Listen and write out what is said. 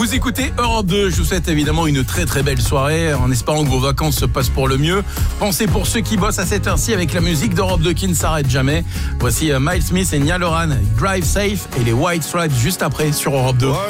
Vous écoutez Europe 2, je vous souhaite évidemment une très très belle soirée, en espérant que vos vacances se passent pour le mieux. Pensez pour ceux qui bossent à cette heure-ci avec la musique d'Europe 2 qui ne s'arrête jamais. Voici Miles Smith et Niall Horan, Drive Safe et les White Stripes juste après sur Europe 2.